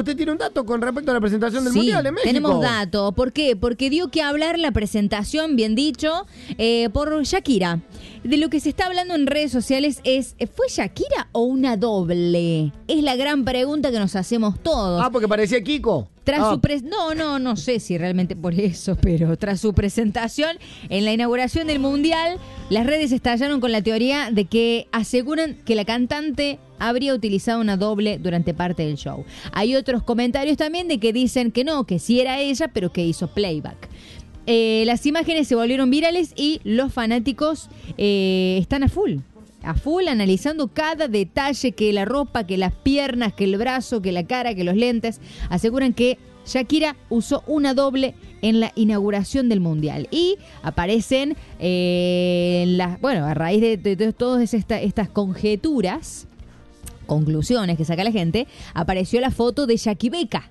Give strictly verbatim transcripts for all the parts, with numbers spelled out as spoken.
usted tiene un dato con respecto a la presentación del Sí, Mundial en México. tenemos datos. ¿Por qué? Porque dio que hablar la presentación, bien dicho, eh, por Shakira. De lo que se está hablando en redes sociales es, ¿fue Shakira o una doble? Es la gran pregunta que nos hacemos todos. Ah, porque parecía Kiko. Tras ah. su pres- no, no, no sé si realmente por eso, pero tras su presentación en la inauguración del Mundial, las redes estallaron con la teoría de que aseguran que la cantante habría utilizado una doble durante parte del show. Hay otros comentarios también de que dicen que no, que sí era ella, pero que hizo playback. Eh, las imágenes se volvieron virales y los fanáticos eh, están a full. A full analizando cada detalle, que la ropa, que las piernas, que el brazo, que la cara, que los lentes. Aseguran que Shakira usó una doble en la inauguración del Mundial. Y aparecen, eh, las, bueno, a raíz de, de, de todas esta, estas conjeturas, conclusiones que saca la gente, apareció la foto de Shakibeka,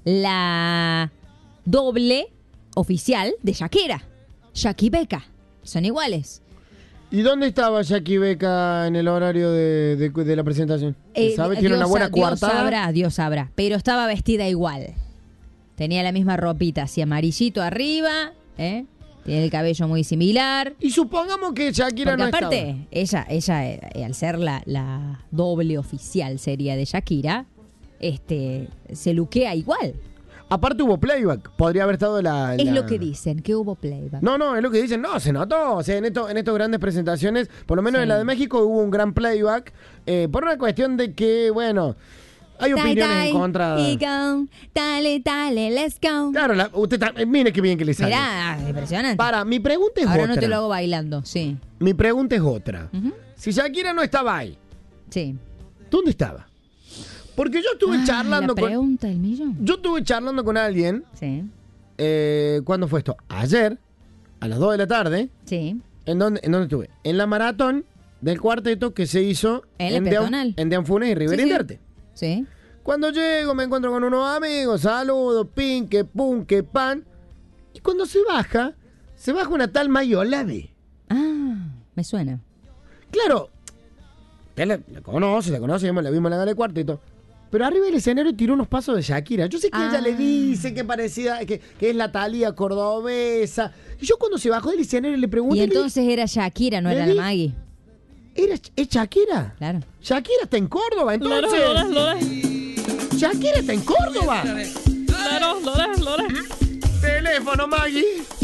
la doble oficial de Shakira. Shakibeka, son iguales. ¿Y dónde estaba Jackie Beca en el horario de, de, de la presentación? Eh, ¿Sabe? ¿Tiene Dios, una buena Dios coartada? sabrá, Dios sabrá. Pero estaba vestida igual. Tenía la misma ropita, así amarillito arriba, ¿eh? Tiene el cabello muy similar. Y supongamos que Shakira Porque no aparte, ella, ella eh, al ser la, la doble oficial sería de Shakira, este, se luquea igual. Aparte hubo playback. Podría haber estado la... Es la... lo que dicen, que hubo playback. No, no, es lo que dicen. No, se notó. O sea, en, esto, en estas grandes presentaciones, por lo menos Sí. en la de México, hubo un gran playback. Eh, por una cuestión de que, bueno, hay opiniones encontradas. Y go, dale, dale, let's go. Claro, la, usted está, eh, mire qué bien que le sale. Mirá, impresionante. Para, mi pregunta es Ahora otra. no te lo hago bailando, sí. Mi pregunta es otra. Ujú. Si Shakira no estaba ahí, Sí. ¿dónde estaba? Porque yo estuve Ah, charlando la con... pregunta del millón. Yo estuve charlando con alguien. Sí, Eh, ¿Cuándo fue esto? Ayer, a las dos de la tarde. sí. ¿En dónde, ¿En dónde estuve? En la maratón del cuarteto que se hizo En la Dean- peatonal. en Dean Funes y Rivera Sí, sí. Indarte. Sí. Cuando llego me encuentro con unos amigos, saludo, pin, que pum, que pan. Y cuando se baja, se baja una tal Mayolave. Ah, me suena. Claro, usted la, la conoce, la conoce, la vimos en la gala de cuarteto. Pero arriba del escenario tiró unos pasos de Shakira. Yo sé que Ah. ella le dice que parecida, que, que es la Thalía cordobesa. Y yo cuando se bajó del escenario le pregunté... Y le dije, entonces era Shakira, no le era la di- Maggie. ¿Era, ¿Es Shakira? Claro. Shakira está en Córdoba, entonces. Lora, Lora, Lora. Shakira está en Córdoba. Lora, Lora, Lora. Teléfono, Maggie.